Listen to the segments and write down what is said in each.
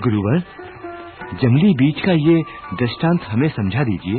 गुरुवर, जंगली बीज का ये दृष्टांत हमें समझा दीजिए।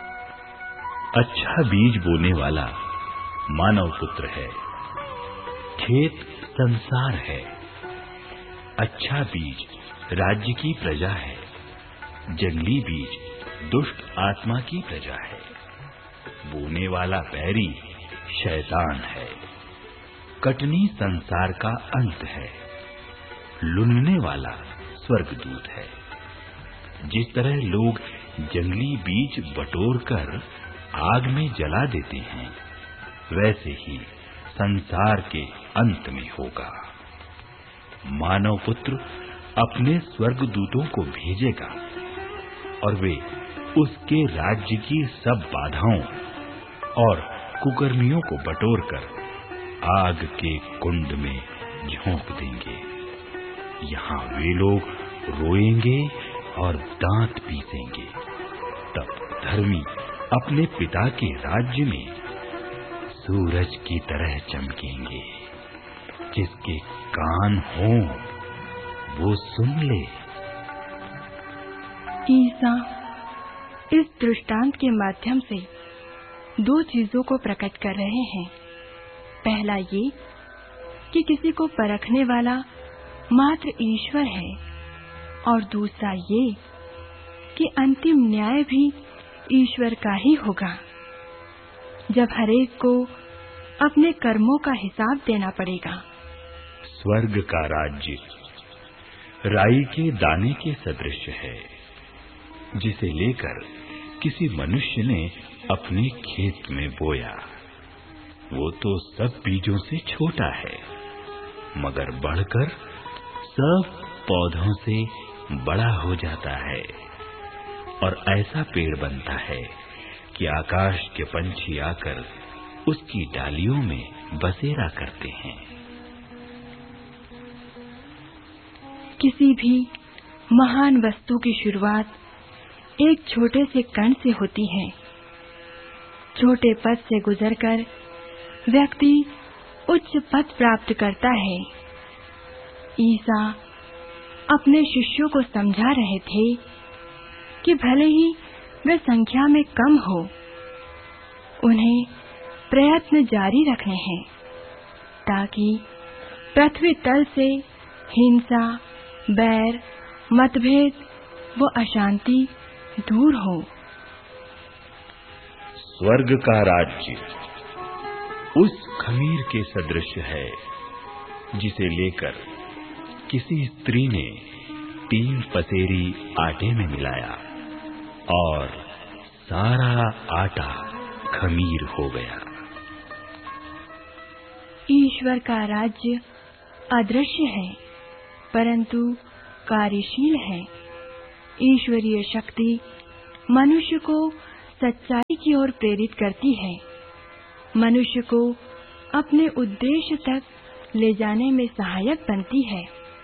अच्छा बीज बोने वाला मानव पुत्र है, खेत संसार है। अच्छा बीज राज्य की प्रजा है, जंगली बीज दुष्ट आत्मा की प्रजा है। बोने वाला बैरी शैतान है, कटनी संसार का अंत है, लुनने वाला स्वर्गदूत है। जिस तरह लोग जंगली बीज बटोरकर आग में जला देते हैं, वैसे ही संसार के अंत में होगा। मानव पुत्र अपने स्वर्गदूतों को भेजेगा और वे उसके राज्य की सब बाधाओं और कुकर्मियों को बटोरकर आग के कुंड में झोंक देंगे। यहाँ वे लोग रोएंगे और दांत पीसेंगे। तब धर्मी अपने पिता के राज्य में सूरज की तरह चमकेंगे। जिसके कान हो वो सुन ले। ईसा इस दृष्टांत के माध्यम से दो चीजों को प्रकट कर रहे हैं। पहला ये कि किसी को परखने वाला मात्र ईश्वर है, और दूसरा ये कि अंतिम न्याय भी ईश्वर का ही होगा, जब हरेक को अपने कर्मों का हिसाब देना पड़ेगा। स्वर्ग का राज्य राई के दाने के सदृश है, जिसे लेकर किसी मनुष्य ने अपने खेत में बोया। वो तो सब बीजों से छोटा है, मगर बढ़कर सब पौधों से बड़ा हो जाता है और ऐसा पेड़ बनता है कि आकाश के पंछी आकर उसकी डालियों में बसेरा करते हैं। किसी भी महान वस्तु की शुरुआत एक छोटे से कण से होती है। छोटे पद से गुजरकर व्यक्ति उच्च पद प्राप्त करता है। ईसा अपने शिष्यों को समझा रहे थे कि भले ही वे संख्या में कम हो, उन्हें प्रयत्न जारी रखने हैं, ताकि पृथ्वी तल से हिंसा, बैर, मतभेद व अशांति दूर हो। स्वर्ग का राज्य उस खमीर के सदृश है, जिसे लेकर किसी स्त्री ने 3 पसेरी आटे में मिलाया और सारा आटा खमीर हो गया। ईश्वर का राज्य अदृश्य है, परंतु कार्यशील है। ईश्वरीय शक्ति मनुष्य को सच्चाई की ओर प्रेरित करती है, मनुष्य को अपने उद्देश्य तक ले जाने में सहायक बनती है।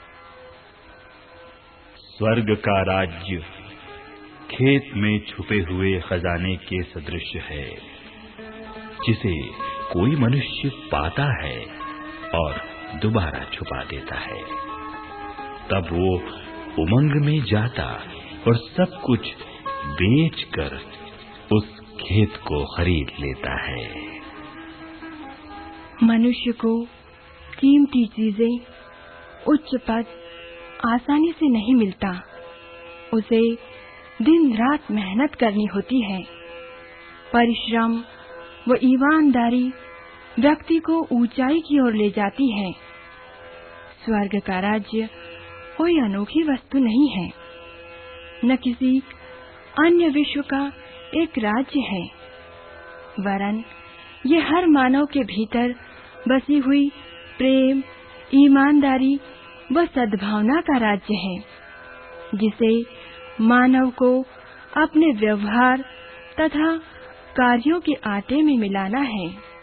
स्वर्ग का राज्य खेत में छुपे हुए खजाने के सदृश है, जिसे कोई मनुष्य पाता है और दोबारा छुपा देता है। तब वो उमंग में जाता और सब कुछ बेचकर उस खेत को खरीद लेता है। मनुष्य को कीमती चीजें, उच्च पद आसानी से नहीं मिलता। उसे दिन रात मेहनत करनी होती है। परिश्रम व ईमानदारी व्यक्ति को ऊंचाई की ओर ले जाती है। स्वर्ग का राज्य कोई अनोखी वस्तु नहीं है, न किसी अन्य विश्व का एक राज्य है, वरन ये हर मानव के भीतर बसी हुई प्रेम, ईमानदारी व सद्भावना का राज्य है, जिसे मानव को अपने व्यवहार तथा कार्यों के आटे में मिलाना है।